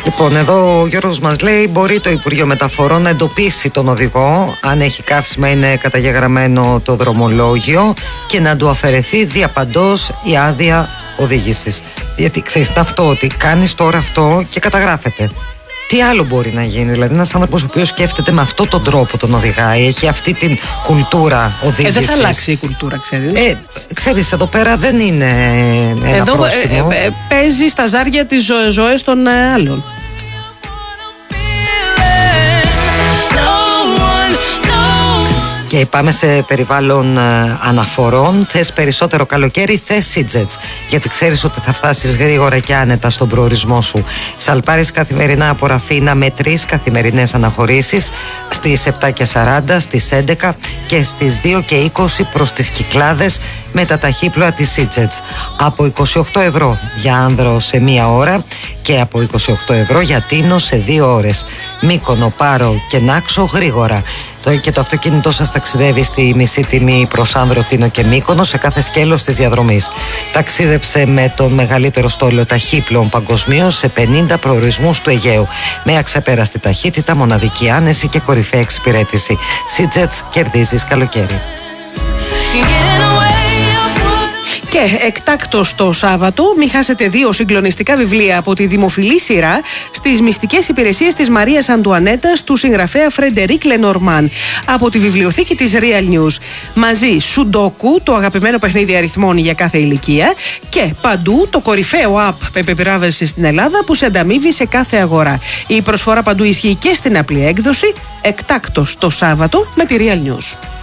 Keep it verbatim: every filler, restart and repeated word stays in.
Λοιπόν, εδώ ο Γιώργος μας λέει: μπορεί το Υπουργείο Μεταφορών να εντοπίσει τον οδηγό, αν έχει καύσιμα, είναι καταγεγραμμένο το δρομολόγιο, και να του αφαιρεθεί διαπαντός η άδεια οδήγησης. Γιατί ξέρεις αυτό, ότι κάνεις τώρα αυτό και καταγράφεται. Τι άλλο μπορεί να γίνει? Δηλαδή, ένας άνθρωπος ο οποίος σκέφτεται με αυτόν τον τρόπο, τον οδηγάει, έχει αυτή την κουλτούρα οδήγησης. Ε, δεν θα αλλάξει η κουλτούρα, ξέρεις. Ε, ξέρεις, εδώ πέρα δεν είναι ένα εδώ, πρόστιμο. Ε, ε, ε, παίζει στα ζάρια τις ζω, ζωές των ε, άλλων. Και πάμε σε περιβάλλον ε, αναφορών. Θες περισσότερο καλοκαίρι, θες Σίτζετς. Γιατί ξέρεις ότι θα φτάσεις γρήγορα και άνετα στον προορισμό σου. Σαλπάρεις καθημερινά από Ραφίνα με τρεις καθημερινές αναχωρήσεις, στις επτά και σαράντα, στις έντεκα και στις δύο και είκοσι προς τις Κυκλάδες με τα ταχύπλοα της Σίτζετς. Από είκοσι οκτώ ευρώ για άνδρο σε μία ώρα και από είκοσι οκτώ ευρώ για Τίνο σε δύο ώρες. Μύκονο, Πάρο και Νάξο γρήγορα. Και το αυτοκίνητό σας ταξιδεύει στη μισή τιμή προς Άνδρο, Τίνο και Μύκονο σε κάθε σκέλος της διαδρομής. Ταξίδεψε με τον μεγαλύτερο στόλο ταχύπλων παγκοσμίως σε πενήντα προορισμούς του Αιγαίου. Με αξεπέραστη ταχύτητα, μοναδική άνεση και κορυφαία εξυπηρέτηση. Σίτζετς, κερδίζεις καλοκαίρι. Και εκτάκτως το Σάββατο, μην χάσετε δύο συγκλονιστικά βιβλία από τη δημοφιλή σειρά στις μυστικές υπηρεσίες της Μαρίας Αντουανέτας του συγγραφέα Φρεντερίκ Λενορμάν από τη βιβλιοθήκη της Real News. Μαζί Σουντόκου, το αγαπημένο παιχνίδι αριθμών για κάθε ηλικία, και Παντού, το κορυφαίο app επιβράβευση στην Ελλάδα που σε ανταμείβει σε κάθε αγορά. Η προσφορά Παντού ισχύει και στην απλή έκδοση. Εκτάκτως το Σάββατο με τη Real News.